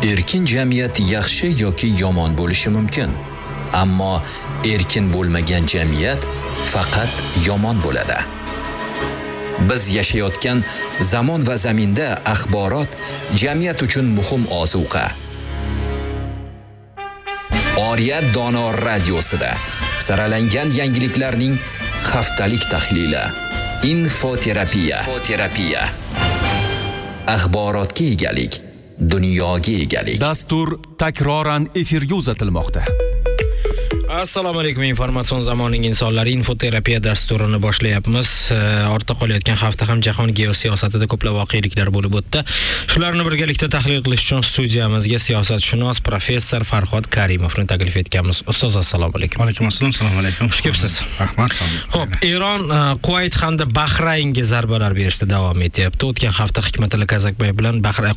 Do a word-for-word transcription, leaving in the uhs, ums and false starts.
Erkin jamiyat yaxshi yoki yomon bo'lishi mumkin. Ammo erkin bo'lmagan jamiyat faqat yomon bo'ladi. Biz yashayotgan zamon va zaminda axborot jamiyat uchun muhim ozuqa. Oriyat dono radiosida saralangan yangiliklarning haftalik tahlili. Infoterapiya. Infoterapiya. Axborotga egalik, dunyoga egalik. Dastur takroran efirga uzatilmoqda. Assalomu alaykum, informatsion zamoning insonlari infoterapiya dasturini boshlayapmiz. Ortda qolayotgan hafta ham jahon geosiyosatida ko'plab voqeliklar bo'lib o'tdi. Shularni birgalikda tahlil qilish uchun studiyamizga siyosatshunos professor Farhod Karimovni taklif etganmiz. Ustoz, assalomu alaykum. Va alaykum assalom, assalomu alaykum. Xush kelibsiz. Rahmat. Xo'p, Eron Kuvayt hamda Bahraynga zarbalar berishda davom etyapti. O'tgan hafta Hikmatilla Kazakbay bilan Bahrayn